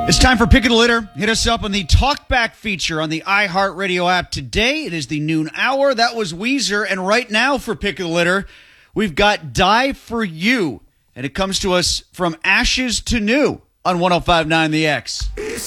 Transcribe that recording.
It's time for Pick of the Litter. Hit us up on the Talkback feature on the iHeartRadio app. Today, it is the noon hour. That was Weezer. And right now for Pick of the Litter, we've got Die For You. And it comes to us from Ashes to New on 105.9 The X.